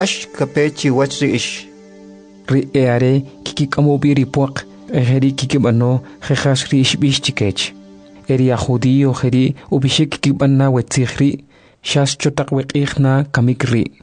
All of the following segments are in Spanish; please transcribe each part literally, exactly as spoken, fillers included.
Ash kapechi wachri ish. Ri eare kiki kamobi ripuak ejeri kiki bano jejas ri ishbish chikech. Eri a judío jeri ubishik kiki banna wetzihri shas chotak wekichna kamikri.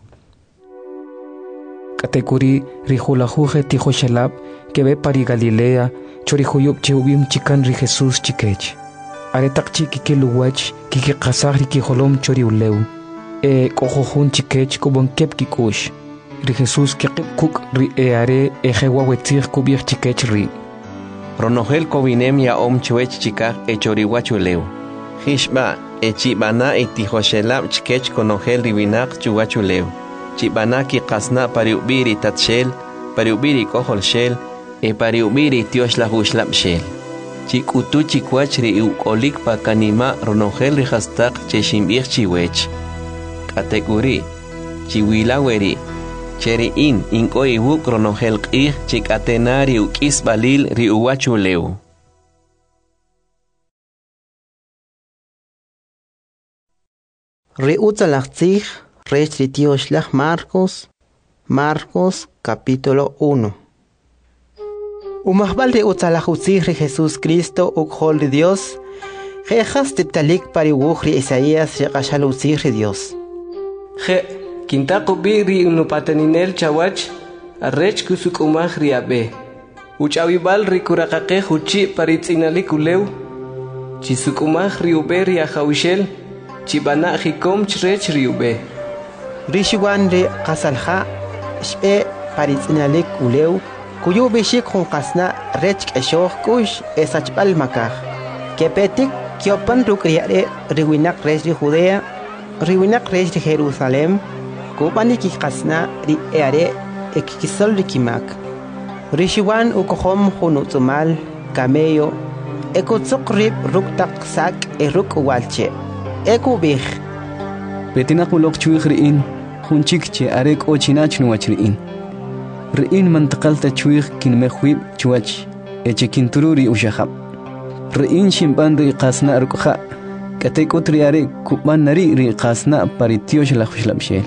Kategori ri hulahuje tijo shelab que ve pari Galilea chorihuyub cheubim chikan ri Jesús chikech. Aretak chiki kiki luwach kiki kasah ri ki holom chori uleu. E kohojun chikech kubon kep kikush. Ri Jesús kikip kuk ri eare ejewa wetzih kubir chikech ri. Ronogel kovinem ya om chuech chikak e choriwachuleu. Hishba e chibana e tijoshelab chikech konogel ribinak chuwachuleu. Chibana ki kasna pariubiri tatshel, pariubiri kohol shel, e pariubiri tiosh la hushlab shel. Chikutu chikwach ri ukolik pa kanima ronogel ri hastak cheshimbir chiwech. Kategori chiwilaweri cheri in inko iwuk ronogel qih chikatenari ukis balil ri uwachuleu. Ri utzalachtzich rech ri tioshlach Marcos, Marcos capítulo uno. Umahbal ri utzalachutzich ri Jesús Cristo ukhol ri Dios, jejas tiptalik pari wuch ri Isaías reqashalutzich ri Dios. Je, kintaku bi ri unupateninel chawach, arrech kusuk umah ri abe. Uchawibal ri kurakake huchi paritzinalik uleu, chisuk umah ri ube ri ajawishel, chibana hikom chrech ri ube. Rishiwan ri qasalha, shbe paritzinalik uleu, kuyu bishik hunkasna rech keshoh kush esachbal makah. Kepetik kiopan rukriare riwinak res ri Judea, riwinak res ri Jerusalem, kubani kikasna ri eare ekikisol ri kimak. Rishiwan ukohom hunutzumal, camello, ekutzuk rib ruktak sak e ruk walche. Ekubih. Betinak ulok chuig riin, hunchik che arek ochinach nuach riin. Riin mantakalta chuig kin mehwib chuach, eche kintururi ushahab. Riin shimpan ri qasna rukha, katek utriare kuban nari ri qasna paritiosh la khushlabshel.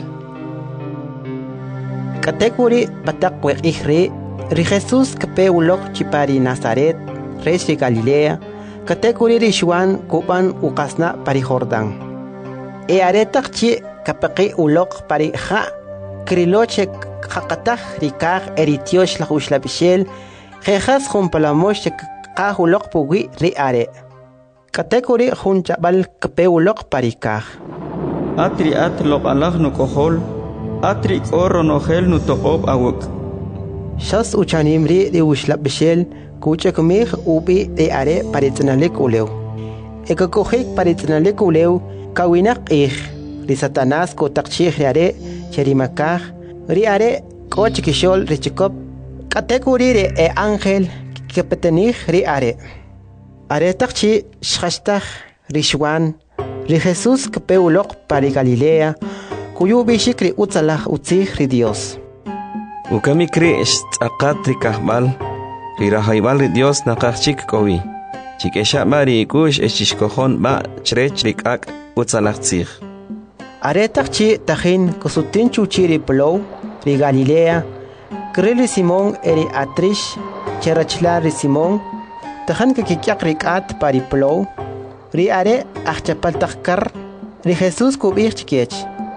Katekuri batak wek ihri, ri Jesus kape ulok chipari Nazaret, res ri Galilea, katekuri ri Shwan kuban ukasna pari Jordan. E aretak chi kapaki ulok pari ha, kriloche kakatah rikah eritiosh la khushlabshel, jejas humpalamosh kah ulok pugi ri are. Katekuri hunchabal kape ulok pari kah. Atri at lok alah no kohol, atri oro no gel no tokob awuk. Shas uchanimri ri ushlabshel, kuchakumih ubi ri are paritznalik uleu. Ekakohik paritznalik uleu, kawinak ich, ri Satanas ko takchih ri are, cherimakah, ri are kochikishol ri chikop, katekuri ri e angel, kepetenih ri are. Are takchi shkashtah ri Shwan, ri Jesus kape ulok pari Galilea, kuyu bishik ri utzalah utzich ri Dios. Ukamikri istakat ri kahbal, ri rahaybal ri Dios nakachik kowi. Chikesha mari ikush eshishkohon ba chrech rikak utzalachtzich. Are takchi tahin kusutin chuchi ri Plow, ri Galilea, krili Simon eri atrish, cherachla ri Simon, tahan kakikyak rikat pari Plow, ri are achchapal takkar, ri Jesus kubich chikech.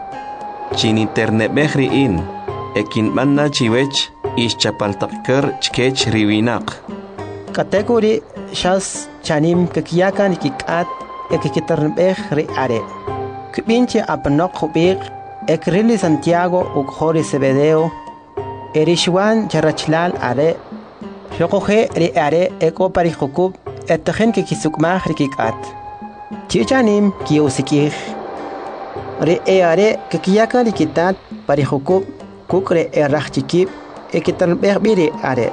Chiniternebeh riin, ekin manna chiwech ischapal takkar chkech riwinak. Kategori shas chanim kakiyakan ikikat ekikitarnbeh ri are. Kubinche apanok kubik ekrili Santiago ukhori Zebedeo, erishwan charachlal are, shokohe ri are eko parihukub etahen kikisukmah rikikat. Chichanim kiusikih. Ri e are kakiyakan ikitat parihukub kukre erachikib ekitarnbeh biri are.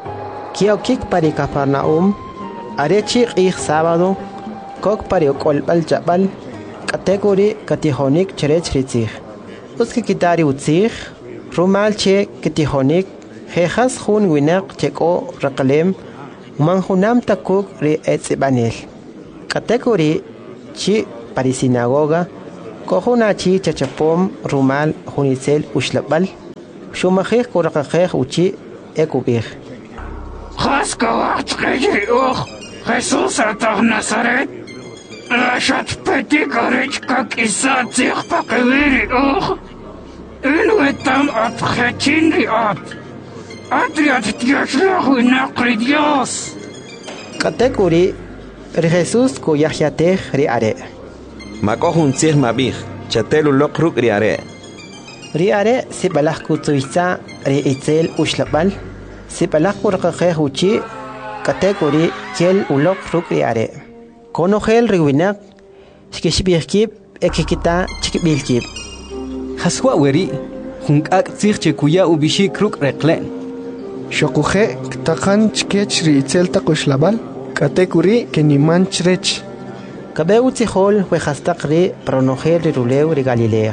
Kiokik pari Capernaum, are chik ich sábado, kok pari okolbal jabal, kategori katihonik cherech ritzich. Uski kitari utzich, rumal che katihonik, jejas hun winak cheko rakalem, manjunam takuk ri etzibanel. Kategori chi pari sinagoga, kohuna chi chachapom rumal hunitzel ushlabal, shumajej kurakajej uchi ekubij. Jaska wachtkej uch Jesús atah Nazaret. Lashat petik arich kak isatzich pakewiri uch. Inuetam at khechinri at. Atriat tiashlahu inaqri Dios. Katekuri ri Jesús kuyahjatej ri are. Makohun tsih mabij, chatelu lok ruk ri are. Ri are si balaj kutuisa ri itzel ushlabal. Si balaj kurakajej uchi katekuri kiel ulok ruk ri are. Konojel ri winak shkishbihkib ekikita chikbilkib. Haswa weri, hunkak tsih che kuya ubishik ruk reklen. Shokuje takan chkech ri itzel takushlabal. Katekuri keniman chrech. Kabeu tzihol wejastak ri pronojel ri ruleu ri Galilea.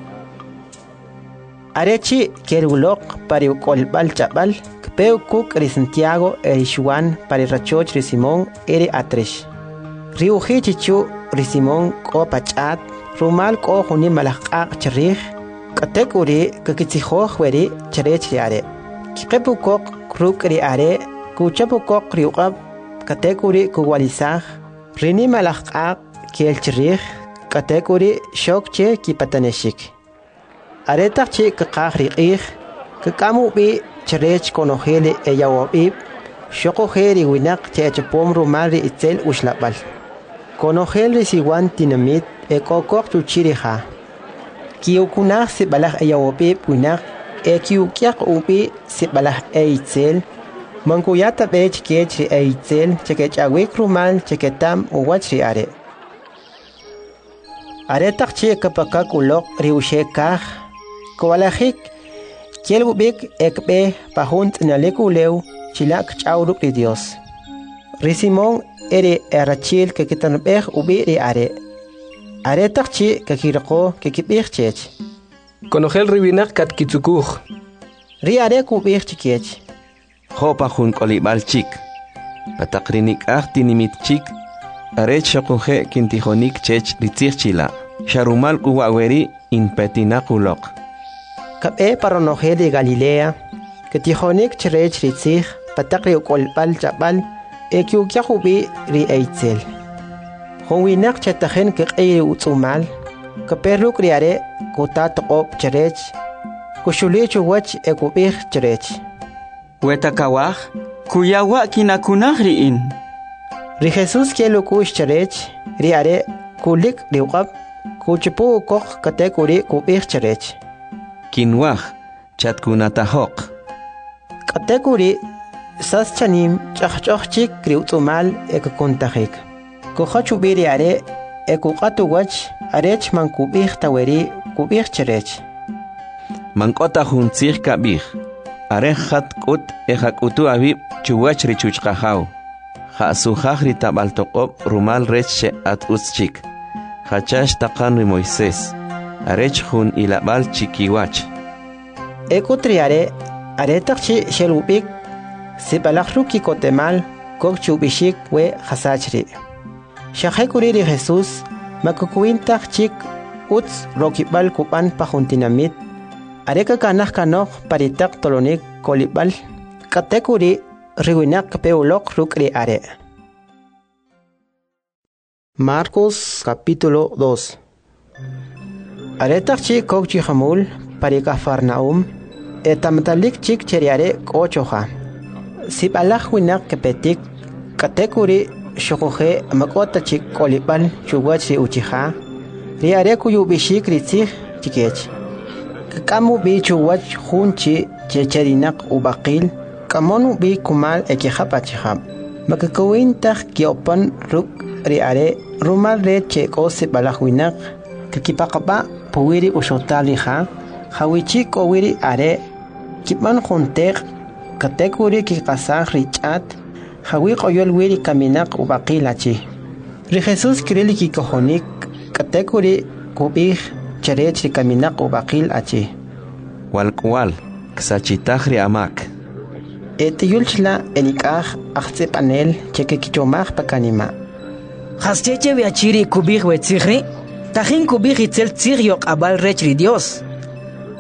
Arechi kerulok pari ukolbal chabal. Kpeu kuk ri Santiago eri Juan pari rachoch ri Simón eri atresh. Ri uji chichu ri Simón ko pachat. Rumal ko juni malakak charij. Katekuri kakitzihoj weri charech ri are. Kikepu kok kruk ri are. Kuchapu kok ri uqab. Katekuri kuwalisaj. Rini malakak kiel charij. Katekuri shokche kipataneshik. Aretak chi kakak ri ij. Kakamu bi charech konojele eyawabib. Shokojeri winak chechapom rumari itzel ushlabal. Konojel ri siwan tinamit ekokok chuchirija. Kiukunaj si balaj eyawabib winak ekiukiak ubi si balaj eitzel. Mankuyata bech kech ri eitzel chekech awik rumal cheketam uwach ri are. Aretak chi kapakak ulok ri ushekaj. Kowalajik kiel ubik ekbe pajunt nalek uleu chilak chauruk ri Dios. Ri Simón eri erachil kekitanbej ubi ri are. Aretak chi kakirako kekibij chech. Konojel ribinak kat kitsukuj. Ri are kubij chikech. Hopa jun kolibal chik. Patakrinik ah tinimit chik. Arech shokuje kintijonik chech ritzich chila. Sharumal kuwaweri in petinakulok. Kabe paronojel de Galilea. Ketijonik cherech ritzich. Patakri ukolbal chabal. Ekiukiahubi ri eitzel. Honwinak chetajen kekei utsumal. Kaperuk riare kutat op cherech. Kushulich wach ekubij cherech. Wetakawaj, kuyawa kinakunaj riin. Ri Jesús kielo kush cherech. Riare kulik riuqab. Kuchipu kok katekuri kubij cherech. Kinwaj, chatkunatajok. Katekuri sas chanim chachchok kriutumal ekukuntajik. Kuhachubi riare ekukatu wach arech man kubij taweri kubij cherech. Mankota juntzich kabij. Arejat kut ejakutu abib chuwach richuchkajaw. Jasujaj ritabaltokop rumal reche at uschik. Hachash takan ri Moisés. Arech jun ilabal chikiwach. Ekutriare aretakchi shelubik. Sibalajruki kotemal kok chubishik we hasachri. Shahekuri ri Jesús makukuintak chik uts rokibal kupan pajuntinamit. Areka kanaj kanoj paritak tolonik kolibal. Katekuri riwinak peulok rukri are. Marcos capítulo dos. Aretak chik kok chihamul parika Farnaum. Etamtalik chik cheriare kochoja. Sip alaj winak kepetik. Katekuri shokoje makota chik kolibal chuwachi uchija. Riare kuyubishik ritzich chikech. Kamu bi chuwach junchi checherinak ubakil. Kamonu bi kumal ekihapachihab. Makakawintak kiopan ruk riare rumal re cheko sip alaj winak. Kakipakaba puwiri ushotaliha. Hawichik owiri are. Kipan juntek. Katekuri kikasaj richat. Hawi koyol wiri kaminak ubakilachi. Ri Jesús kirili kikohonik. Katekuri kubij cherech kaminak ubakil achi. Walkwal ksachitahri amak. Etiyulchla enikaj achse panel cheke kichomaj pakanima. Hascheche viachiri kubij wetzigri. Tajin kubij itzel tzigyok abal rechri Dios.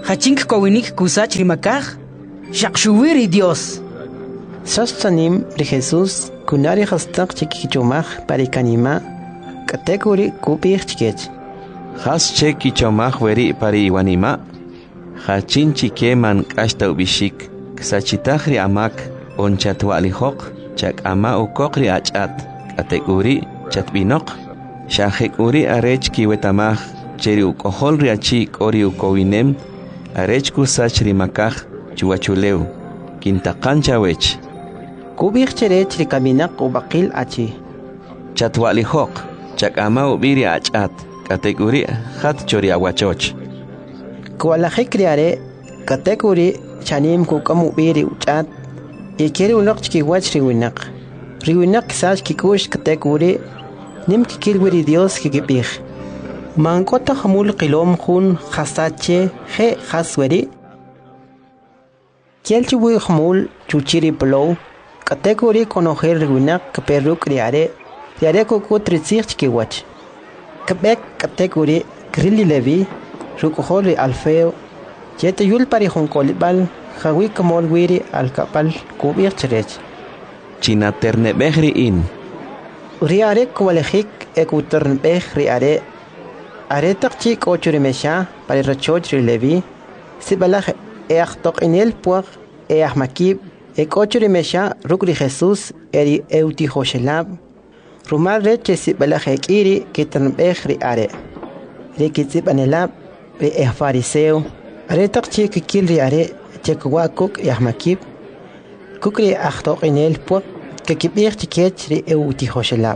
Hachink kowinik kusach rimakaj. Shakshuwiri Dios. Sastanim ri Jesús kunari hastak chikichomaj parikanima kategori kupich chikech. Has chekichomaj weri pari iwanima. Hachin chike man kashta ubishik. Ksachitahri amak onchatwalihok chak ama ukokri achat kategori chatbinok. Shahekuri arech kiwetamaj cheri ukohol riachik ori ukowinem arech kusach rimakaj chuachuleu kintakancha wech kubich cherech rikaminak ubakil achi chatwalihok chakama ubiri achat kategori hat chori awachoch kualajik kriare kategori chanim kukam ubiri uchat ikeri unok chikiwach riwinak riwinak sach kikush kategori nim kikilwiri Dios kikipich mankota hamul qilom khun khasache he khasweri Kielchi wi khmul chuchiri plow kategori konoher riwinak perru kriare riare ko ko tritsich kiwach kabek kategori grilli levi rukohol alfeo jete yul pari honkolibal khawi kamol wiri alkapal kubir cherech china terne behri in riare kwalehik ekutern beh riare are takchi ko churimesha pari rachoch levi sibalaj Eachtok inel puag each makib ekochuri mesha rukri Jesús eri euti hoshelab rumal reche sibalajek iri kitan bechri are rekitsip anelab re eh fariseo are takchi kikilri are chekwa kuk each makib kukri achtok inel puag kekibich tikech re euti hoshelab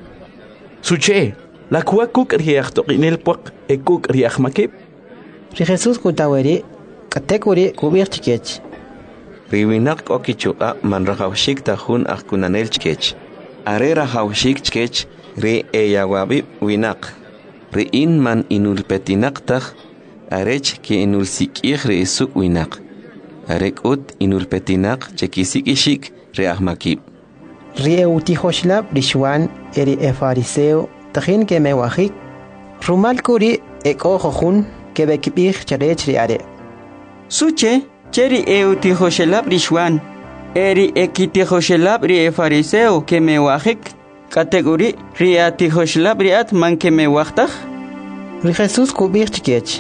Suche la kwa kuk ri achtok inel puag ekuk ri each makib Ri Jesús kutaweri kategori kubir tikech riwinak okichuqa man rahawshik tahun akkunanel chkech are rahawshik chkech re eyawabi winak re in man inulpetinak tah arech ki inulsikih re isuk winak arek ut inulpetinak chekisikishik re ahmakib re eutihoshlab rishwan eri efariseo tahin ke mewahik rumal kuri eko khokhun ke bekibih charech re are Suche, cheri euti hoshelab rishwan, eri ekiti hoshelab ri fariseo que me wajik, kategori riati hoshelab riat man que me wajtaj. Ri Jesús kubir chikech.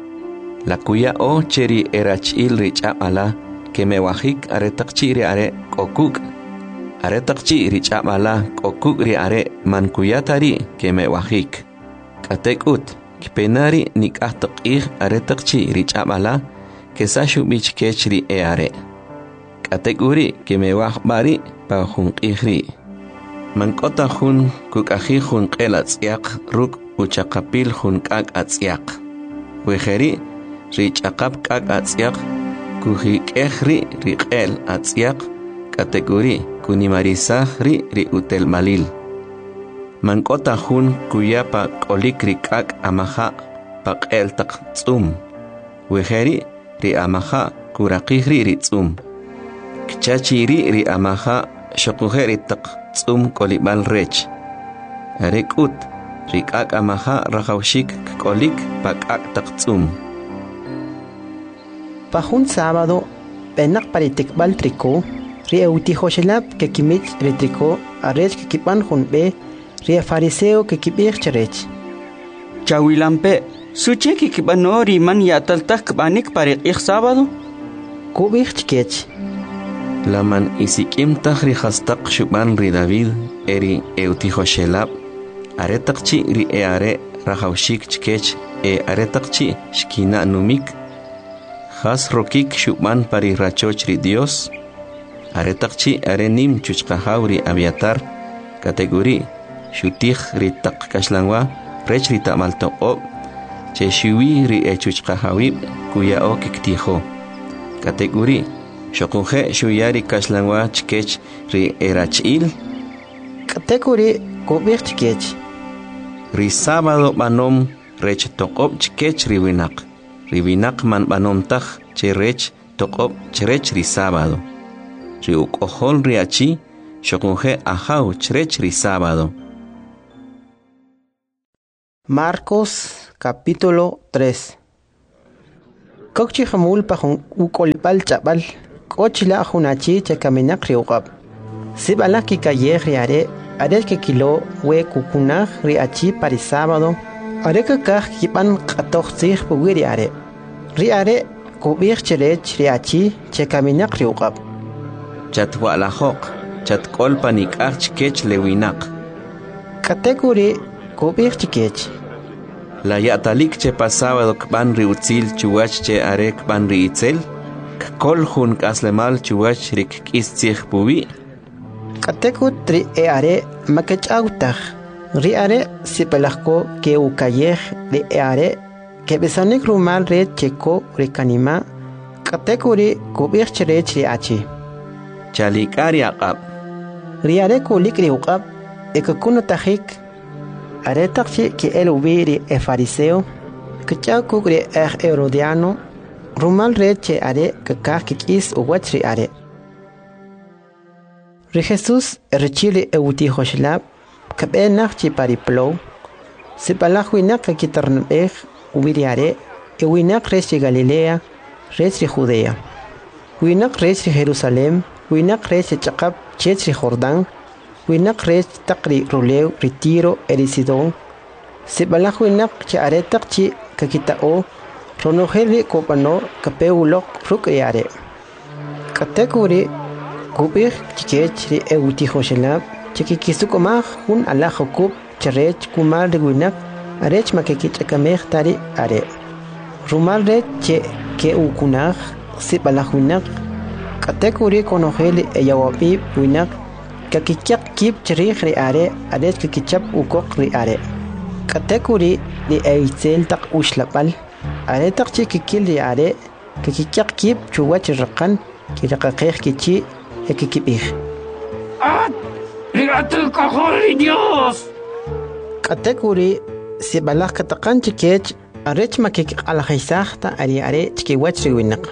La kuya o cheri erachil richa ala que me wajik aretakchi ri are kokuk. Aretakchi richa ala kokuk ri are man kuyatari que me wajik. Katekut, kipenari nikahtakir aretakchi richa ala que sashu bich kechri eare kategori que me waj bari pa jun qihri mankota jun kukaji jun qelatsiaq ruk uchaqapil jun kak atsiaq wejeri richaqap kak atsiaq kuji qehri riqel atsiaq kategori kunimarisaj ri ri utel malil mankota jun kuyapa qolik rikak amaja paqel taq tsum wejeri ri amaja kurakihri ri tsum kchachiri ri amaja shokuheri taq tsum kolibal rech arekut rikak amaja rahawshik kolik pakak taq tsum pajun sábado penak paritikbal triko ri eutihoshelab ke kimich ri triko arech ke kipan junbe ri fariseo ke kibich cherech Chawilampe Suche ki kibanori man yataltak kbanik parik ik sábado? Kubich chikech. Laman isikim tahri hastak shuban ri David eri eutihoshelab aretakchi ri eare rahawshik chikech e aretakchi shkina numik has rokik shuban pari rachoch ri Dios aretakchi arenim chuchqahawri aviatar kategori shutih ri tak kashlangwa rech ri tamaltoqob Cheshiwi ri echuchqahawib kuya o kiktijo. Kategori shokunje shuyari kashlangwa chkech ri erachil. Kategori kubich chkech. Ri sábado banom rech toqob chkech ri winak. Ri winak man banom taj che rech toqob chrech ri sábado. Ri ukohol ri achi shokunje ahaw chrech ri sábado. Marcos capítulo tres. Kokchi hamul pahun ukolpal chabal. Kochila hunachi chekaminak riuqab. Sibala kikaye riare. Are que kilo we kukunaj riachi para sábado. Are que kaj kipan katoxig puwiriare. Riare kubir cherech riachi chekaminak riuqab. Chatwalahok. Chatkolpanik archkech lewinak. Katekuri kubir chikech. La yatalik che pasaba kban riutzil chuach che arek ban riitzel. Kol hun kaslemal chuach rik kistzig puwi. Katekut tri e are makechautaj. Ri are sipelajko ke ukayej ri e are ke besanek rumal re cheko rikanima. Katekuri kubir cherech riachi. Chalikari aqab. Ri are kulik riuqab ekakuno tajik. Are takchi que el ubiri e fariseo, que chakugre er herodiano, rumal reche are que kakis o watri are. Re Jesús rechile e uti hoshlab, que ben nachchi pariplo, se palajuina que quitarneg ubiri are, e winak rechi Galilea, rechi Judea. Winak rechi Jerusalem, winak rechi Chakab, chetri Jordán, winak rech takri roleu retiro erisidon se balajo winak che aretak chi kakitao ronogeli kopano kapeulok rukayare katekuri kubir chikechri euti hoshelab chikikisukomaj hun alajokub cherech kumar de winak arech makekich akamej tari are rumal rech che ke ukunaj se balajo winak katekuri konogeli eyawapi winak kakichak kip cherich ri are adet kakichap ukok ri are katekuri li eitzel tak ushlapal are tak chi kikil ri are kakichak kip chuwach raqan kiraqaqej kichi ekikibih ¡Ah! ¡Mírate, cajón, Dios! katekuri si balaj kataqan chikech arech makik alajisahta ari are chikiwach ri winak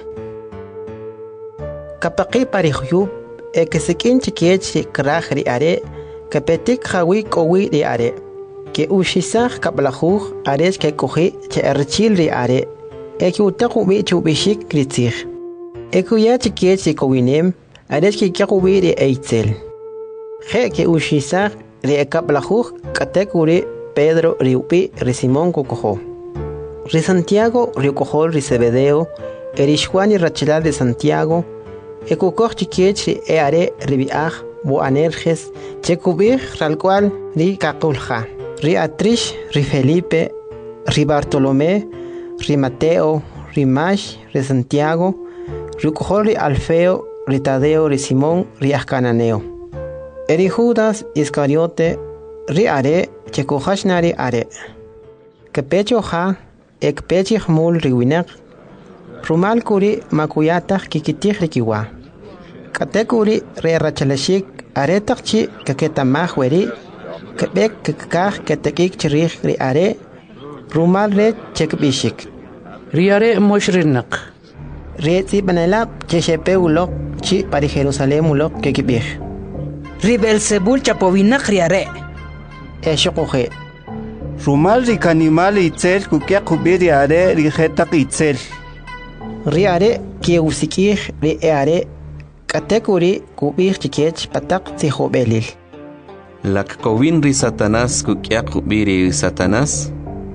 kapaqi parihuyub e que se quien chiquiech kraj ri are que petik jawi kowi ri are que ushisaj kaplajuj are que coge che erchil ri are e que utaku bi chubishik kritzig e que ya chiquiech kowinem are que kawi ri eitzel je que ushisaj ri kaplajuj katekuri Pedro ri upi ri Simón kokojo ri Santiago ri kojo ri Zebedeo erishwan y rachilal de Santiago Ekukor chikiech e are ribiaj bo anerges chekubir ralcual ri kakulja ri Atrish ri Felipe ri Bartolomé ri Mateo ri Mash ri Santiago ri Cojol ri Alfeo ri Tadeo ri Simón ri Ascananeo eri Judas Iscariote ri are chekujashnari are kepecho ja ekpechi mul ri winak rumal kuri makuyataj kikitij rikiwa katekuri re rachalashik aretakchi kaketamaj weri kebek kakaj ketekik chirij ri are rumal re chekbishik ri are moshrinak re tsi banalab cheshepe ulok chi pari Jerusalem ulok kekibij ri Belzebul chapovinak ri are eshokoje rumal ri kanimal itzel kukia kubiri are ri jetak itzel ri are ki usikij ri are katekuri kubir chikech patak tihobelil lak kovin ri Satanás kukia kubiri Satanás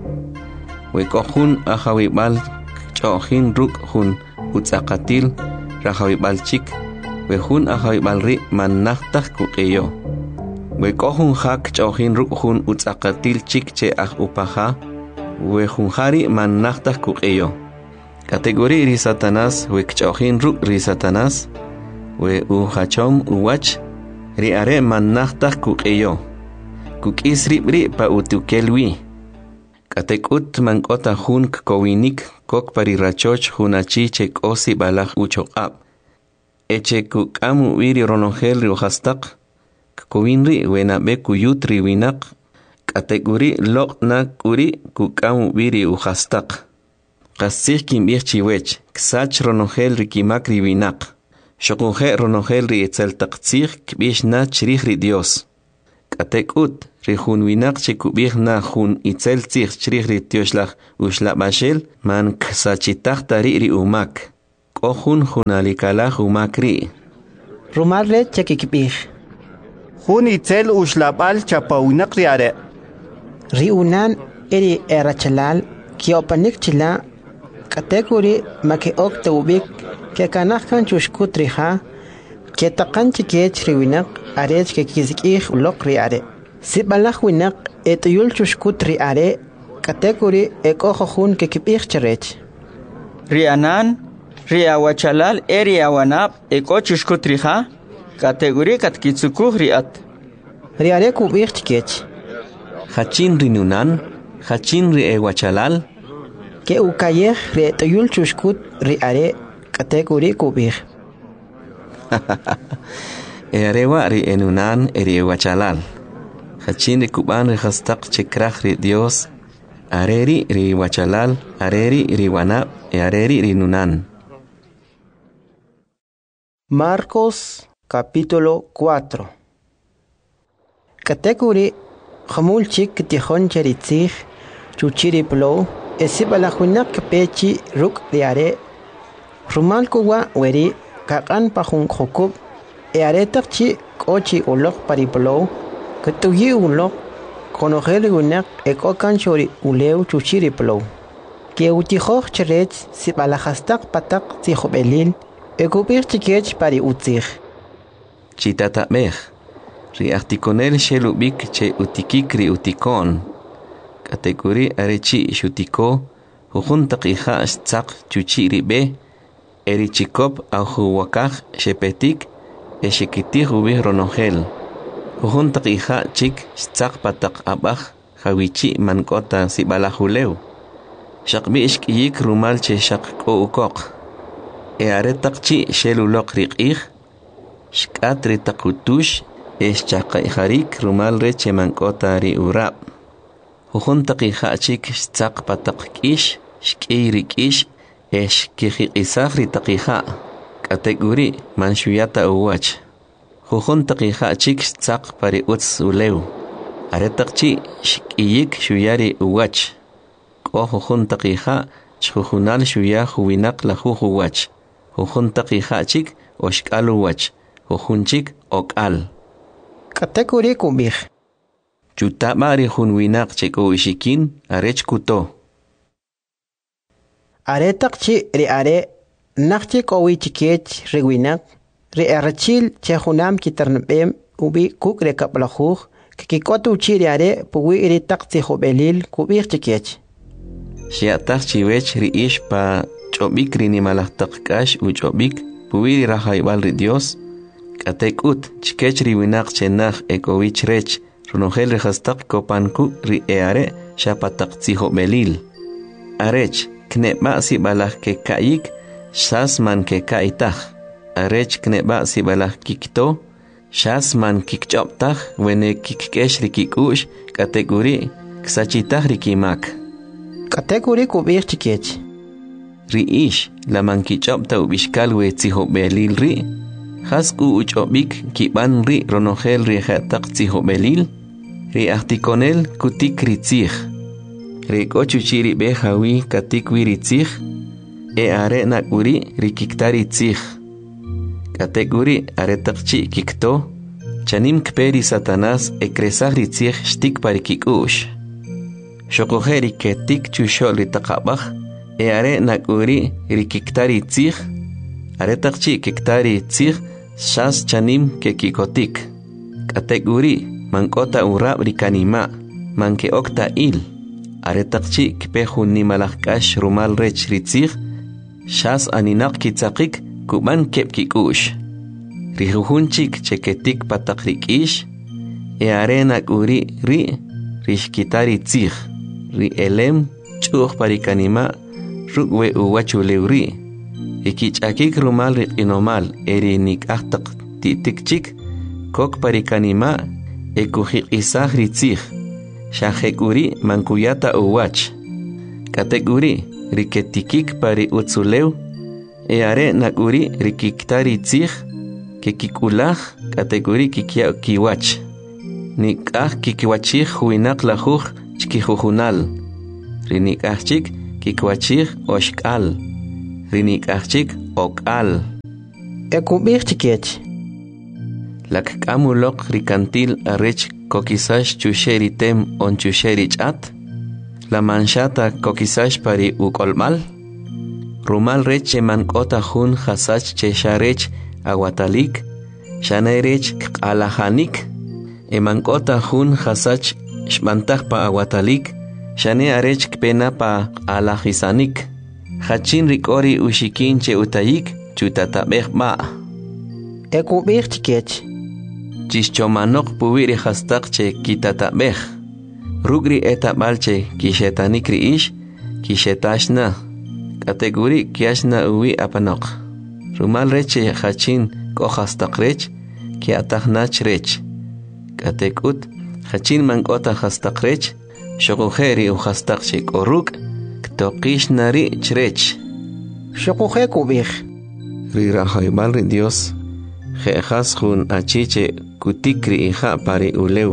we kohun ahawibal chohin ruk hun utzakatil rahawibal chik we hun ahawibal ri manachtak kukeyo we kohun hak chohin ruk hun utzakatil chik che ah upaha we hun hari manachtak kukeyo kategori ri Satanás we chohin ruk ri Satanás we uhachom uwach ri are manachtak kukeyo kukisri bri pa utukelwi katekut mankota hun kowinik kok parirachoch hunachi chek osi balaj uchoqab eche kukamu wiri ronongel riuhastak kowinri wena be kuyutri winak kategori lokna kuri kukamu wiri uhastak qasih kimbih chiwech ksach ronongel rikimakri winak shokunje ronongel ri etzel taqtsih kbishna chrih ri Dios Katekut, rihun winak chikubih na hun itzel tzich chrih ritioslach ushlabashel man ksachitach tari ri umak. Kohun hunalikalach umak ri. Rumal re chekikibih. Hun itzel uslabal chapawinak riare. Ri unan eri erachalal kiopanik chila katekuri make ok tawbik ke kanakkan chushkut riha ke taqan chikech riwinak arech ke kizikih ulok riare sibalach winak etuyul chushkut riare katekuri ekojohun ke kibih charech rianan riawachalal eriawanap eko chushkut riha kategori katkitsukuh riat riare kubih chikech Hachin rinunan Hachin ri ewachalal ke ukayeh re toyul chushkut ri are kategori kubih Erewa ri enunan eri ewachalal Hachin ri kuban ri hastak chikrach ri Dios Areri ri wachalal Areri ri wanab e areri ri nunan. Marcos capítulo cuatro. Kategori Hamul chik tihon cheritzich chuchiri plo esibalahuinak pechi ruk diare rumal kuwa weri kakan pahun khokub e aretakchi kochi ulok pariplo ketuyi ulok konogel gunak ekokan chori uleu chuchiri plo ke utihoh cherech sibalahastak patak tihobelil ekupir chikech pari utzich Chitata mech Ri articonel shelubik che utikikri utikon. Kategori arechi shutiko, hujuntak iha stzak chuchi ribe, erichikop au huwakaj shepetik, eshikiti hubi ronogel. Hujuntak iha chik stzak patak abaj, hawichi mankota sibalahuleu. Shakbi ishkiyik rumal che shakko ukok. E aretak chi shelulok rikih, shkatri takutush, es chaqay harik rumal reche mankota ri urab. Hujun taqi hachik stzaq pataq kish, shkey rikish, es kijiqisaj ri taqi ha. Kategori manshuyata uwach. Hujun taqi hachik stzaq pari utz ulew. Aretaq chi shkiyik shuyari uwach. Ko hujun taqi ha chujunal shuya huwinak la huwach. Hujun taqi hachik oshkal uwach. Hujun chik okal. Kategori kubih. Chutama ri hunwinak cheko ishikin arech kuto. Aretak chi ri are nakchi kowi chikech riwinak ri arachil che hunam kitarnbem ubi kuk re kaplahuj kikikotu chi ri are puwi ri takti hobelil kubih chikech. Shiatak chiwech ri ish pa chobik ri nimalahtak kash u chobik puwi ri rahaybal ri Dios. Katekut chikech riwinak chenach ekowich rech runogel rehastak kopanku ri eare shapatak tziho belil. Arech kneba si balah ke kaik shas man ke kaitach. Arech kneba si balah kikto shas man kikchoptach wene kikkesh rikikush kategori ksachitach rikimak. Kategori kubir chikech. Ri ish la man kichopta ubishkal we tziho belil ri. Hasku uchobik kiban ri ronogel ri hatak tziho belil, ri articonel kutik ritzich. Ri kochuchiri behawi katik wiritzich, e are nakuri ri kiktari tzich. Kategori aretakchi kikto, chanim kperi satanas e kresah ritzich shtik pari kikush. Shokojeri ketik chushol ri takabach, e are nakuri ri kiktari tzich, aretakchi kiktari tzich, Shas chanim ke kikotik. Kategori mankota urab rikanima. Manke okta il. Aretakchi kpehu nimalakash rumal rech ritzich. Shas aninak kitzakik kuban kep kikush. Rijuhunchik cheketik patak rikish. E arenak uri ri rishkitari tzich. Ri elem chuch parikanima rukwe uwachuleuri. Ikichakik rumal inomal eri nikahtak titikchik kok parikanima ekuhik isah ritzich shahekuri mankuyata uwach kategori riketikik pari utsulew e are nakuri rikiktari tzich kekikulaj kategori kikia kiwach nik'aj kikiwachij huinaq lajuj chkijujunal ri nik'aj chik kikiwachij oxk'al ri nik'aj chik ok'al ekub'ij chikech lakk'amuloq ri kantil arech kokisax chuxe ri tem on chuxe ri ch'at la manxata kokisax pari uk'olb'al rumal rech emank'ota jun jasach che xarech awatalik xanerech k'alajanik emank'ota jun jasach xb'antaj pa awatalik xane arech kpena pa alajisanik jachin rik'ori uxikin che utayik chutatab'ej b'a ekub'ij chikech chixchomanoq puwi ri jastaq che kitatab'ej ruk' ri etab'al che kixetanik ri'ix kixetaxna k'atek'uri kiaxna uwi apanoq rumal rech che jachin k'o jastaq rech kiatajnach rech k'atek'ut jachin mank'ota jastaq rech xoquje ri ujastaq che k'o ruk' ktoqixna ri' chrech xoquje kub'ij ri rajayb'al ri Dios je'jas jun achi che kutik ri ija pari ulew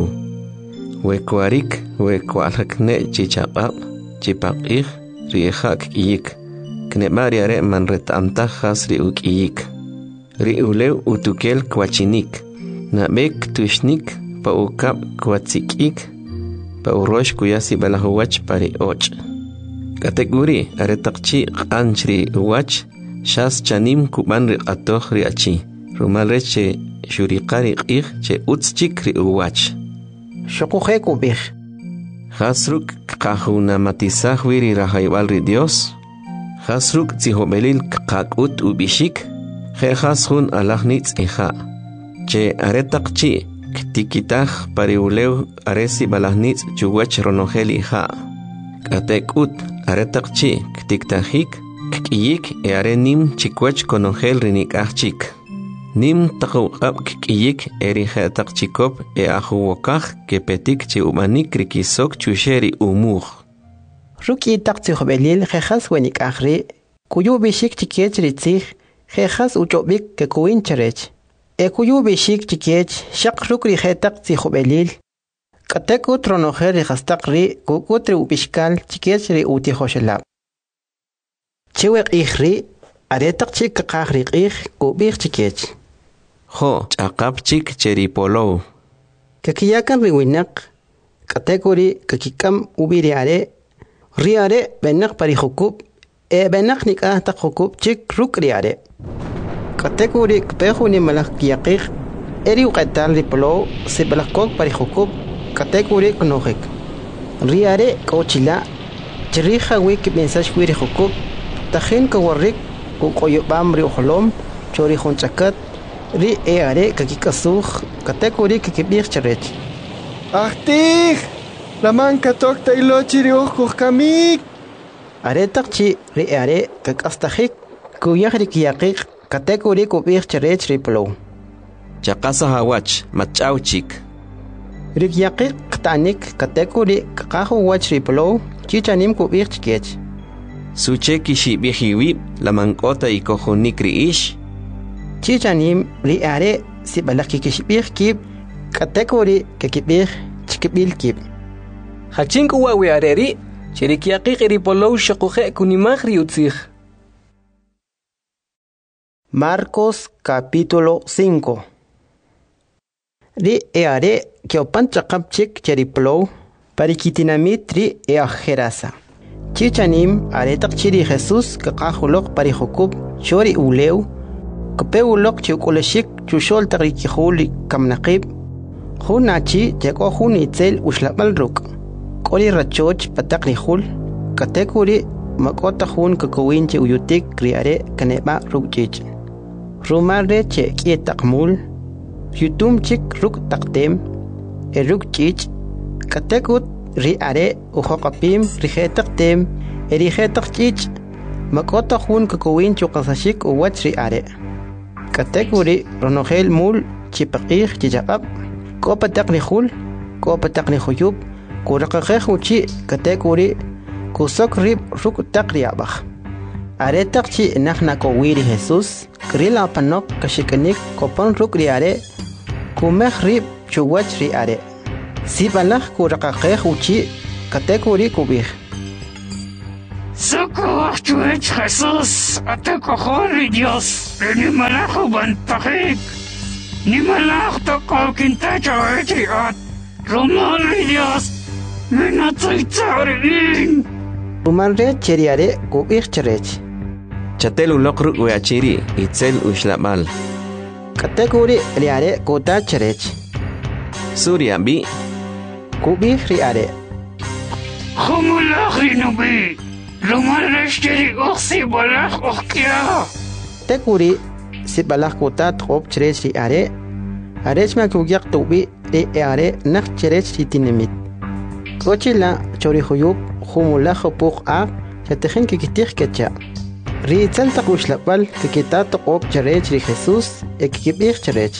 wekuarik wekualjakne' chichaq'ab' chipaq'ij ri ija k'iyik kneb'a' ri are' manreta'mtaj jas ri uk'iyik ri ulew utukel kwachinik nab'ek tuxnik pa ukab' kwatsik'ik pa urox kuyasi b'alaj uwach pari och' k'atek'uri are taq chi q'anch ri uwach xas chanim kub'an ri q'atoj ri achi rumal rech che xuriqa ri q'ij che utz chik ri uwach xoquje kub'ij jas ruk' kqajunamatizaj wi ri rajayb'al ri Dios jas ruk' tzijob'elil kqak'ut ub'ixik je jas jun alaj nitz' ija che are taq chi ktikitaj pari ulew are si b'alaj nitz' chuwach ronojel ija k'atek'ut are taq chi ktiktajik k'iyik e are nim chikwach konojel ri nik'aj chik nim taq uq'ab' k'iyik e ri je' taq chikop e ajuwokaj kepetik che ub'anik ri kisok chuxe ri umuj ruk'i taq tzijob'elil jejas wenik'aj ri' kuyub'ixik chikech ri tzij jejas uch'ob'ik kekuwin cherech e kuyub'ixik chikech xaq ruk' ri je' taq tzijob'elil k'atek'ut ronojel ri jastaq ri' kuk'ut ri ub'ixkal chikech ri utijoxelab' chewe q'ij ri' are taq chik kaqaj ri q'ij kub'ij chikech jo ch'aqap chik che ri polow kakiyakan ri winaq k'atek'uri kakik'am ub'i ri are ri are b'enaq pari jukub' e b'enaq nik'aj taq jukub' chik ruk' ri are k'atek'uri kpe juni malaj kiyaqij e ri uq'etal ri polow si b'alaj kok pari jukub' k'atek'uri knojik ri are k'o chila' chirij jawi kib'insax wi ri jukub' tajin kawarrik kuk'oyob'am ri ujolom cho ri jun ch'akat ri e are kakik'asuj k'atek'uri kikib'ij cherech ajtij laman katok taylochi ri uj kujkamik are taq chi ri e are kak'astajik kuyaj ri kiyaqiq k'atek'uri kub'ij cherech ri polow chaqasaj awach mach'aw chik ri kiyaqiq k'ta'nik k'atek'uri kaqaj uwach ri polow chichanim kub'ij chikech suche kixib'ij iwib' la mank'ota ikojunik ri'ix chichanim ri are si b'alaj kikixib'ij kib' k'atek'uri kikib'ij chikib'il kib' jachin k'uwa wi are ri' che ri kiyaqiq ri polow xoquje kunimaj ri utzij Marcos capítulo cinco ri e are kiopan ch'aqap chik che ri polow parikitinamit ri e aj Gerasa chichanim are taq chi ri Jesús kaqaj uloq pari jukub' cho ri ulew kpe uloq che uk'ulexik chuxol taq ri kijul ri kamnaqib' jun achi che k'o jun itzel uxlab'al ruk' k'o ri rachoch pataq ri jul k'atek'uri mak'o taq jun kakowin che uyutik ri are kaneb'a' ruk' ch'ich' rumal re che k'iet taq mul yutum chik ruk' taq tem e ruk' ch'ich' k'atek'ut ri are ujoq'apim ri je taq tem e ri je taq ch'ich' mak'o taq jun kakowin che uqasaxik uwach ri are k'atek'uri ronojel mul chipaq'ij chichaq'ab' k'o pataq ri jul k'o pataq ri juyub' kuraqaqej uchi' k'atek'uri kusok rib' ruk' taq ri ab'aj are taq chi' naj nakowi ri Jesús kril apanoq kaxik'anik kopon ruk' ri are kumej rib' chuwach ri are Sibalaj kuraqaqej uchi katekuri kubij. Socorro, chuech Jesús, ate cojori Dios, ni malajo bantajik, ni malaj toko kintacha echiat, romari Dios, menatzaitzarin. Rumanre cheriare kubij cherech. Chatel ulokru uachiri, itzel ushlamal. Katekuri riare kota cherech. Surya bi. Kubij riare. Humulach rinubi. Rumalashiri oxi balach okia. Tekuri si balach kota trop cherech riare. Arech ma kugyak tubi e are nak cherech titinimit. Kochila chorihuyub humulach puk a chatejen kikitich kecha. Ri tzalta kushlapal kikita toqop cherech ri Jesús e kikibich cherech.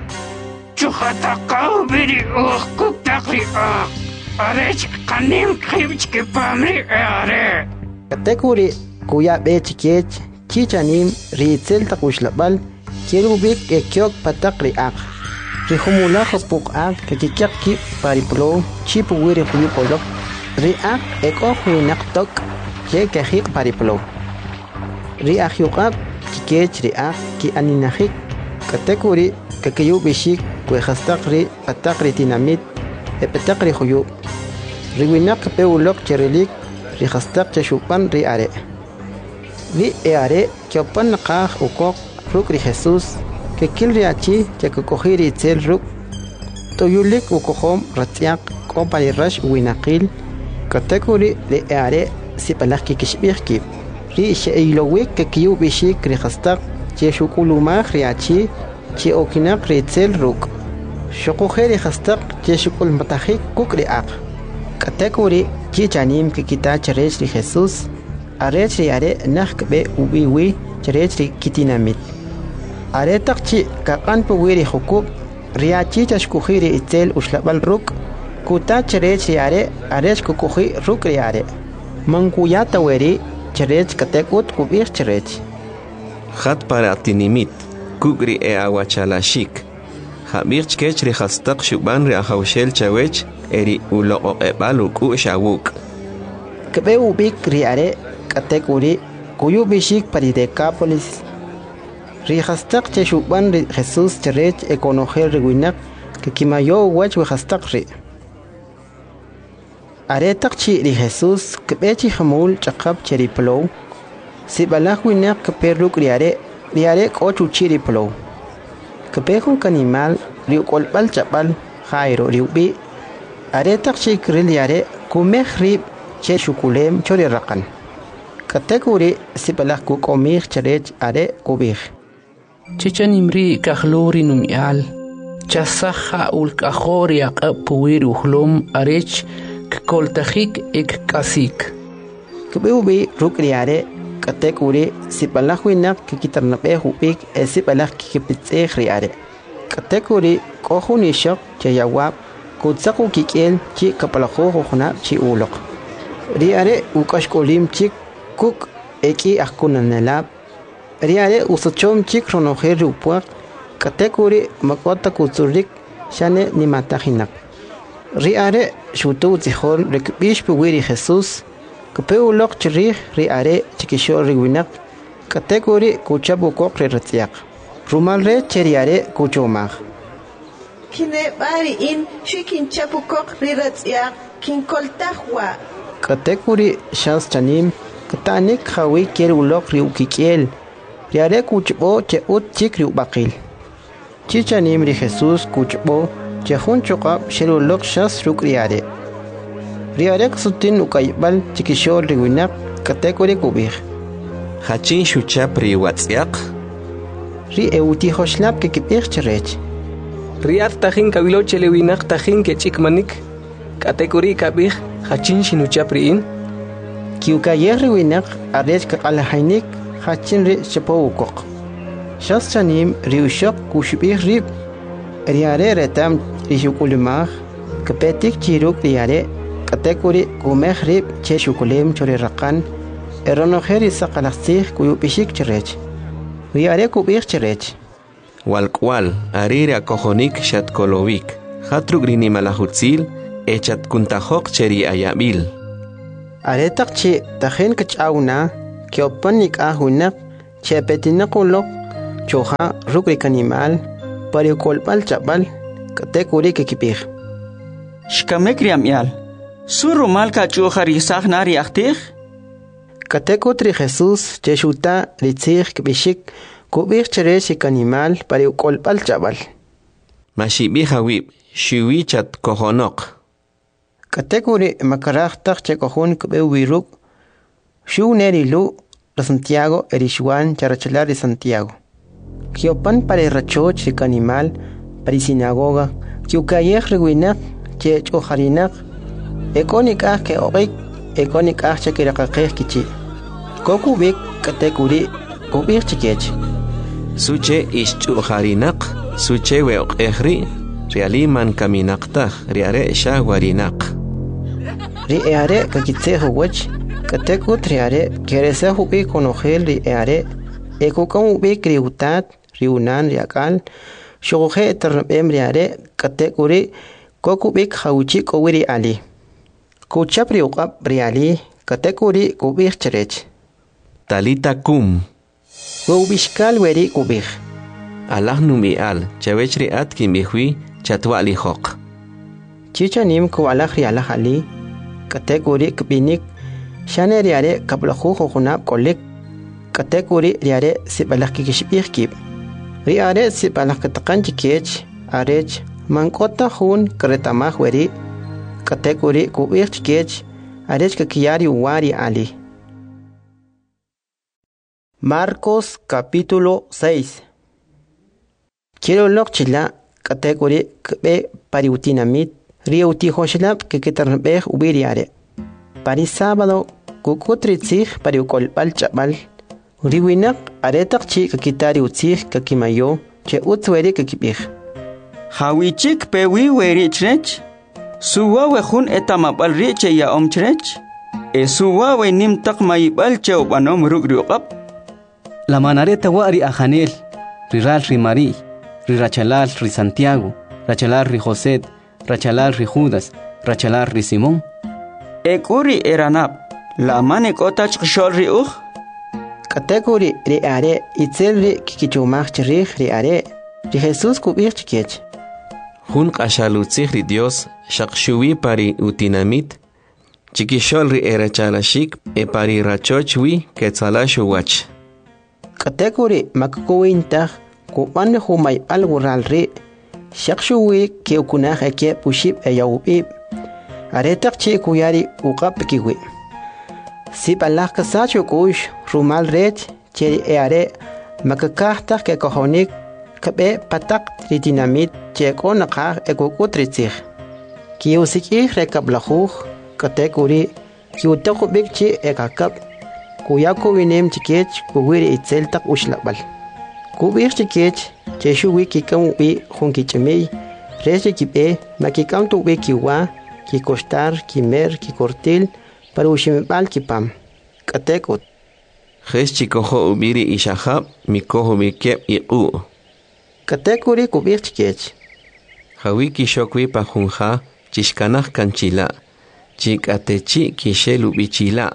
Chuhatakaw biri uh kuktakri ah. Arech kanim kribch kipamri are. Katekuri kuya be chikech chichanim ri tzalta kushlapal kirubik e kyok patakri ak. Ri humula hopuk ak kikikyak ki pariplo chipu wiri huyupolok. Ri ak e kohuinak tok ke kahik pariplo. Ri ahyukab kikech ri ak ki aninahik katekuri kakayu bishik kwe khastakri patakri tinamit e patakri huyu ri winak pe ulok cherelik ri khastak chashupan ri are ri e are kyopan qah ukok ruk ri Jesus ke kil ri achi ke kokhiri tel ruk to yulik ukohom ratyak kompani rash winaqil katekuri ri e are sipalak kikishbirki ri sheilowik ke kiyu bishik ri khastak che shukuluma riachi che okinak ri tel ruk shukujeri khastak che shukul matahik kukri ak katekuri chi chanim ke kita cherech ri Jesus arech ri are nakbe ubiwi cherech ri kitinamit are takchi ka kanpu wiri hukub riachi chashkujeri itel ushlabal ruk kuta cherech ri are arech kukuji ruk ri are mankuyata weri cherech katekut kubir cherech Hat para tinimit kugri e awachalashik Habir chkech ri khastak shuban ri ahawshel chawech eri ulo ebalu ku shawuk Kebe ubik ri are katekuri kuyu bishik pari Decapolis ri khastak che shuban ri Jesus cherech e konojer ri winak ke kimayo wach we khastak ri Are takchi ri Jesus kebechi hamul chakap cheri plow si balak winak keperuk ri are ri are kochu chiri plow kepehun kanimal ri kolbal chapal khairo ri ubi are takchi kril yare kumeh ri che shukulem chori rakan katekuri si balak ku komih cherech are kubih Chicha nimri kahlori numial chasaha ul kahori aqapuir uhlum arech koltajik ek kasik Kebeubi rukriare katekuri sipalak winak kikitarnape hupik e sipalak kikipitse riare katekuri kohuni shok chayawab kutsaku kikel chi kapalaho hona chi ulok riare ukashkolim chik kuk eki akunanelab riare usochom chik ronojer upuak katekuri makota kutsurik shane nimatahinak Riare shutu zihon rekbish puwiri Jesus kapeu lok chiri riare chikishor riwinak kategori kuchabu kokre ratyak rumalre cheriare kuchomag Kine bari in shikin chapu kok riratyak kin koltahwa kategori shans chanim katanik khawi keru lok riukikiel riare kuchbo che ut chik riubakil chichanim ri Jesus kuchbo Jehun chokap shiru lok shas ruk riare. Riare ksutin ukaybal chikishol riwinak katekuri kubir. Hachin shuchap ri watsyak. Ri euti hoshlap ke kipir cherech. Riar tajin kabilo chelewinak tajin ke chikmanik. Katekuri kabir hachin shinuchap riin. Kiukayer riwinak arech kakalahainik hachin ri chepo ukok. Shas chanim riushok kushbir rib. Riare retam rishukulimah kapetik chiruk riare katekuri kumeh rib che shukulim chori rakan eronojeri sakalaksih kuyu pishik cherech riare kubir cherech Walkwal arire akohonik shatkolovik Hatruk rini malahutzil, echat kuntajok cheri ayabil. Aretak chi tajen kachawna, kiopanik ahunak, chepetinakulok, choja rukrik animal, pariukolpal chapal, katekuri kekipir. Shkamekriam yal, suru malka chujari sahnari aktir? Katekutri Jesús, Jeshuta, Ritzig, Bishik, Kubir Cheresik animal, pariukolpal chapal. Mashibija wib, shiwichat kohonok. Katekuri makarachtak chekohun kubewiruk, shu neri lu, la Santiago, erishuan, charachalari Santiago. Kiopan pare rachoch rik animal, pari sinagoga, kiukayek reguinak, che chojarinak, ekonik ah ke orik, ekonik ah che kirakakeh kichi. Kokubik katekuri, kubir chikech. Suche is chojarinak, suche weok ehri, rialiman kaminaktak, riare shagwarinak. Riare kakitseho wach, katekut riare, keresehu bi konogel riare, ekokamu bi kriutat, riunan riakal, shoge ternabem riare, katekuri, kokubik hauchi kowiri ali. Kuchap riukap riali, katekuri kubir cherech. Talita kum. Wubishkal weri kubir. Allah numi al, chawechri at kimbihui, chatwa li hok. Chichanim ku Allah rialah ali, kategori kbinik, shane riare kablahu hunab kolik, kategori riare sibalak kikishbirkib. Riare sibalak katakan jikech, arech, mankota hun keretamah weri, kategori kubir jikech, arech kakiyari wari ali. Marcos capítulo seis. Quiero lokchila kategori kbe pariutinamit, riuti hoshlap que ketarnbeh ubiriare. Pari sábado, kukutritzig pariukolpal chapal. Riwinak aretak chi kakitari utzig kakimayo, che utzweri kakibig. Hawichik pewi weri chrech, suwa wehun etamapal riche ya om chrech, e suwa we nim tak mayibal che ubanom rugriuqap. La manareta wari ajanel, riral rimari, rirachalal ri Santiago, rachalal ri José, rachalal ri Judas, rachalal ri Simón. Ekuri eranap, la mane kotach kshol ri uj. Kategori ri are, itzel ri kikichumach chirich ri are, ri Jesús kubir chikech. Hun kashalutzig ri Dios, shakshuwi pari utinamit, chikishol ri erachalashik, e pari rachochwi ketzalashu wach. Kategori makkuwintach, kupan humay algural ri, shakshuwi keukunach eke pushib e yaubib. Aretak chi kuyari ukap kiwi. Sip Allah kasacho kush, rumal red, cheri eare, makakahtak ke kohonik, kabe patak tritinamit, cheko nakah ekukutritzig. Kiusikih rekablahuh, kategori, kiutakubik chi ekakap, kuyaku winem chikech, kuwiri itzeltak ushlabal. Kubir chikech, cheshuwi kikamu bi hunkichemei, reche kipe, makikam tu bi kiwa, ki costar, ki mer, ki cortil, para ushimebal ki pam. Katekot. Jes chikoho ubiri ishahab, mikoho mikep iqu. Katekuri kubir chikech. Hawi kishokwi pahunha, chishkanah kanchila. Chikatechi kishelu bichila.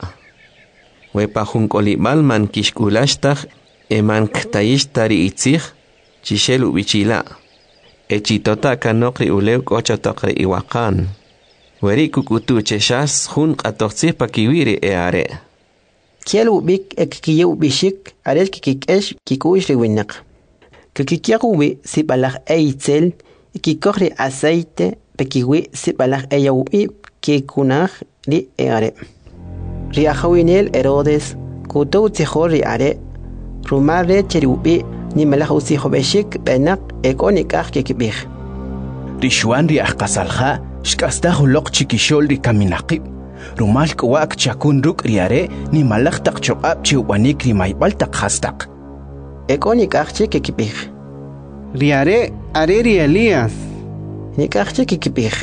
We pahunkolibal man kishkulashtah, eman ktayishtari itzig, chishelu bichila. Echitota kanokri ulew kochotakri iwakan. Weri kukutu cheshas hun qatoqsi pakiwiri e are. Kielu bik ek kiyu bishik ares kikikesh kikuish riwinak. Kikikiakuwi sibalach eitzel kikokri aceite pekiwi sibalach eyaubi kikunach ri e are. Riahawinel Herodes kutu tzihor ri are. Rumare cheriubi ni malach usiho beshik benak ekonikach kikibih. Rishuan ri ahkasalha shkasdahu lok chikishol ri kaminaqib. Rumal kwak chakun ruk riare ni malak tak chokab chiwanik ri maybal tak hastak. Ekonik achche kikibih. Riare are ri Elías. Nikachche kikibih.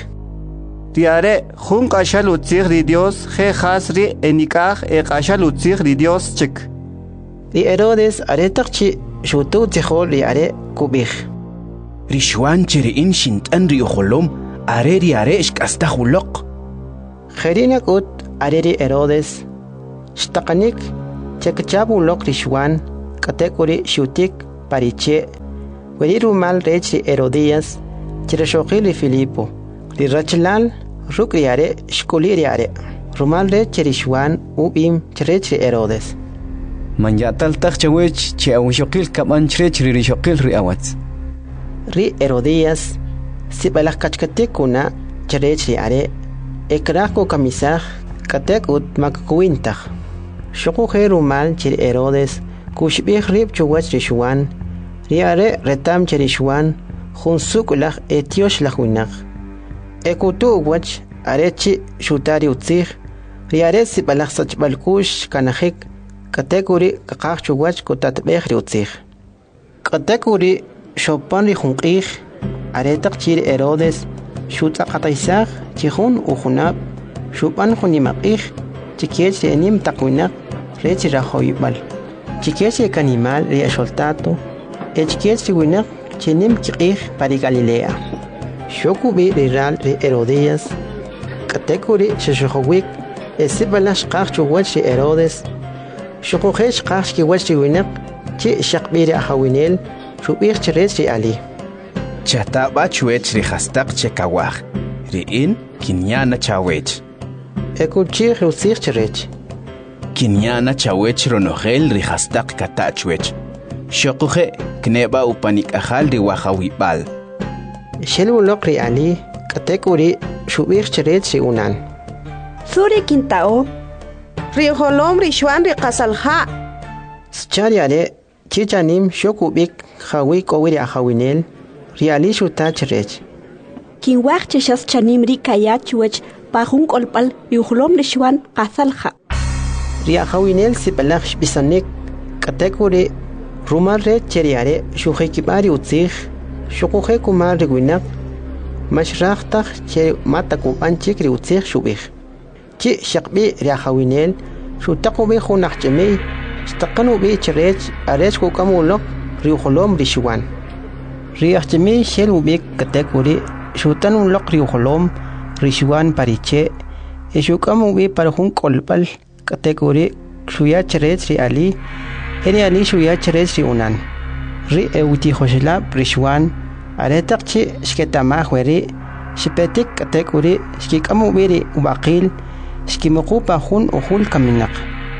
Riare jun kashal utzig ri Dios je khasri enikach e kashal utzig ri Dios chik. Ri Herodes are takchi shutu tzihol ri are kubih. rishwan cheriin shintan ri ujolom are ri are ishkasta huloq. Jerina ut areri Herodes shtaqanik chekchabu lok rishwan katekuri shutik pariche weri rumal rechi Herodías chereshokili Filipo ri rachlal rukriare shkuliriare rumal rechi rishwan ubim cherechi Herodes manyatal tachawech che awshokil kaman cherech ri rishokil ri awats ri Herodías sibalak kachkatikuna cherechi are ekrako kamisaj katek ut makkuintaj shoko herumal chir Herodes kushbih rib chuwach rishwan riare retam cherishwan junsukulaj etiosh lajuinaj ekutu wach arechi shutari utzij riare sibalaj sachbalkush kanajik katekuri kakaj chuwach kutatbej ri utzij katekuri shopan ri junqij aretak chir Herodes shutaqataisaj chihun ujunab shupan junimaqij chikiech enim takuinaq rech rajoybal chikiech kanimal ri asholtato echkiech riwinaq chinim kiqij pari Galilea shokubi riral ri Herodías katekuri sheshojowik esibalash qaj chuwach ri Herodes shokojesh qaj kiwach riwinaq chi shaqbiri ajawinel shubij chirech ri ali Chataba chuech ri hastaq chekawaj riin kinyana chawech ekuchi rusir chirech kinyana chawech ronogel ri hastaq katachwech shokuje kneba upanik ajal ri wajawibal shelulok ri ali katekuri shubij chirech ri unan suri kintao ri holom ri shwan ri qasalha schariare chichanim shokubik jawi kowiri ajawinel riali shuta chirech kin waqti shas chanim ri kayachuech pajun kolpal yuhlom lishwan qasalha ria hawinel sipalach bisanek katekuri rumal re cheriare shuhekibari utzij shukuhe kumar riguinak mashraqtaq che mataku anchik ri utzij shubij chi shaqbi ria hawinel shutaqu bi khunaqchemi staqanu bi chirech arech ku kamulok ri uhlom rishwan riachchemi shel ubik katekuri shutan un lok ri uhlom rishwan pariche eshukam ubi parjun kolpal katekuri shuya cheret ri ali eri ali shuya cheret ri unan ri euti khoshla rishwan aretaqchi shketama khweri shipetik katekuri shkikam ubi ri ubaqil shkimuqu pajun uhul kaminaq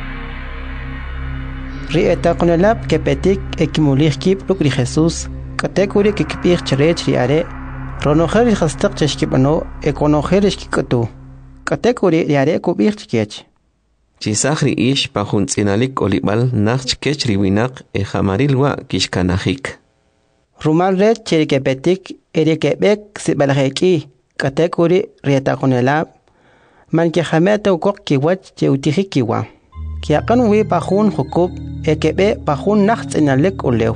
ri etaqnalab kepetik ekimulih kip luk ri Jesus katekuri kikpih cheret ri are ronojel hastaq cheshkibano ekonojel shkikatu katekuri riare kubih chkech chisajri ish pajun tsinalik olibal nach chkech riwinaq e jamarilwa kishkanajik rumal red cherikepetik erikebek sibalajeki katekuri rietaqonelab manke jameta ukok kiwach cheutijikiwa kiaqan wi pajun jukub ekebe pajun nach tsinalik ulew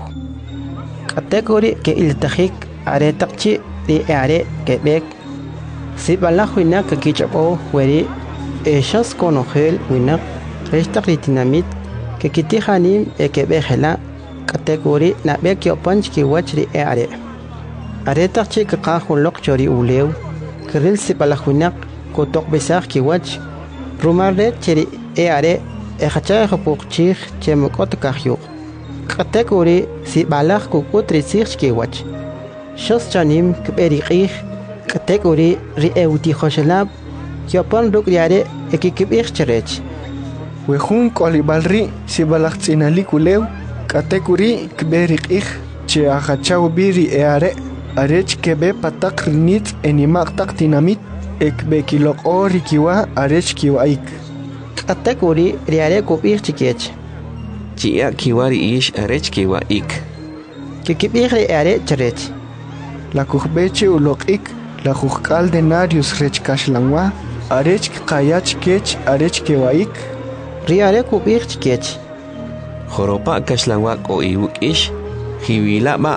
katekuri ke iltajik aretaqchi ri are kebek sibalaj winak kichabo weri eshas konojel winak restaq ritinamit ke kitijanim ekebejela kategori nabek yopanch kiwach ri are aretaqchi qaqajun loqchori ulew kiril sibalaj winak kotok besaj kiwach rumarre cheri are ejacha jopuqchij chemokot kajyuq kategori sibalaj kukutri sij kiwach shos chanim kberiqij kategori ri euti khoshlab yopan rukriare ekikibij cherech wejun kolibalri sibalaj tsinalik ulew kategori kberiqij che ajachaw biri eare arech kebe patak rinit enimaq tak tinamit ekbekiloqori kiwa arech kiwaik kategori riare kubij chikech chia kiwari ish arech kiwaik kikibij ri are cherech la kujbeche uloqik la kujkal denarius rech kashlangwa arech qayach kech arech kewaik riare kubij chkech joropa kashlangwa ko iwuk ish hiwila ma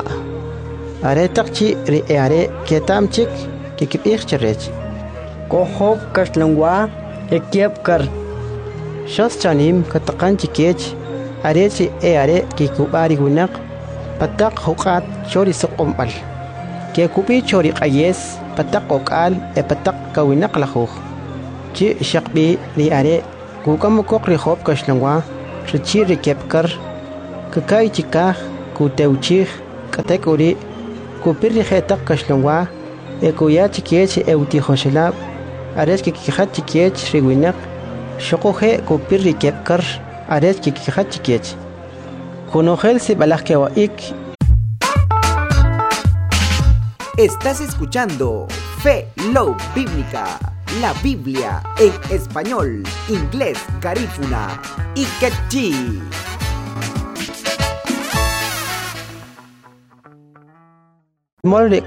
are taqchi ri are ketam chik kikibij cherech kohob kashlangwa ekiep kar shas chanim kataqan chikech arech e are kikubari gunak patak huqat chori soqombal que kupi chori qayes patak okal e patak kawinak lahuj chi shaqbi li are kukamukok rihop kashlangwa richi rikepkar kakay chikaj kuteuchij katekuri kupir rijetak kashlangwa e kuya chikiech eutijoshelab ares kikijat chikiech riwinak shokoje kupir rikepkar ares kikijat chikiech kunojel si balajkewaik. Estás escuchando Fe Love Bíblica, la Biblia en español, inglés, garífuna y quechí. Molde